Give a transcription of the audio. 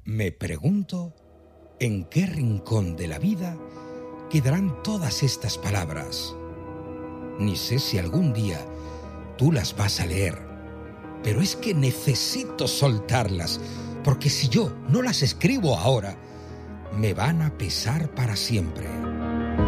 Me pregunto en qué rincón de la vida quedarán todas estas palabras. Ni sé si algún día tú las vas a leer, pero es que necesito soltarlas, porque si yo no las escribo ahora, me van a pesar para siempre.